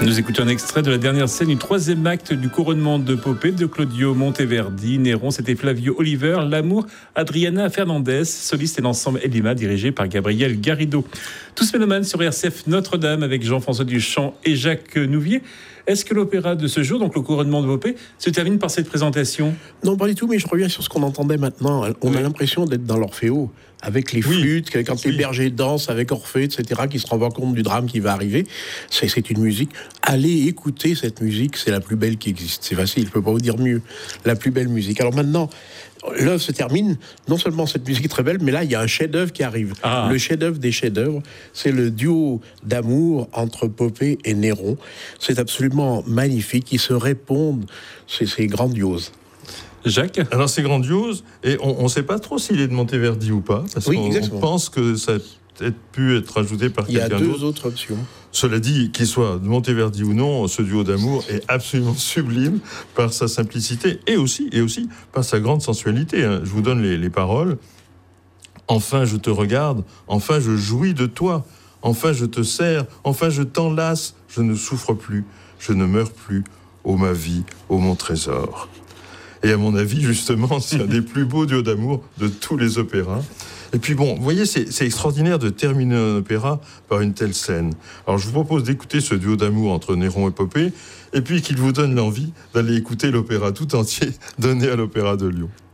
Nous écoutons un extrait de la dernière scène du troisième acte du couronnement de Popée de Claudio Monteverdi. Néron, c'était Flavio Oliver. L'amour, Adriana Fernandez, soliste et l'ensemble Elima, dirigé par Gabriel Garrido. Tous mélomanes sur RCF Notre-Dame avec Jean-François Duchamp et Jacques Nouvier. Est-ce que l'opéra de ce jour, donc le couronnement de Popée, se termine par cette présentation ? Non, pas du tout, mais je reviens sur ce qu'on entendait maintenant. On a l'impression d'être dans l'Orphéo, avec les flûtes, quand les bergers dansent avec Orphée, etc., qui se rendent pas compte du drame qui va arriver. C'est une musique. Allez écouter cette musique, c'est la plus belle qui existe. C'est facile, je peux pas vous dire mieux. La plus belle musique. Alors maintenant, l'œuvre se termine. Non seulement cette musique est très belle, mais là, il y a un chef-d'œuvre qui arrive. Le chef-d'œuvre des chefs-d'œuvre, c'est le duo d'amour entre Popée et Néron. C'est absolument magnifique. Ils se répondent. C'est grandiose. Jacques ? Alors c'est grandiose, et on ne sait pas trop s'il est de Monteverdi ou pas, parce qu'on pense que ça a peut-être pu être ajouté par quelqu'un d'autre. Il y a deux autres options. Cela dit, qu'il soit de Monteverdi ou non, ce duo d'amour est absolument sublime par sa simplicité et aussi par sa grande sensualité. Je vous donne les paroles. Enfin je te regarde, enfin je jouis de toi, enfin je te serre, enfin je t'enlace, je ne souffre plus, je ne meurs plus, ô ma vie, ô mon trésor. Et à mon avis, justement, c'est un des plus beaux duos d'amour de tous les opéras. Et puis bon, vous voyez, c'est extraordinaire de terminer un opéra par une telle scène. Alors je vous propose d'écouter ce duo d'amour entre Néron et Popée, et puis qu'il vous donne l'envie d'aller écouter l'opéra tout entier donné à l'Opéra de Lyon.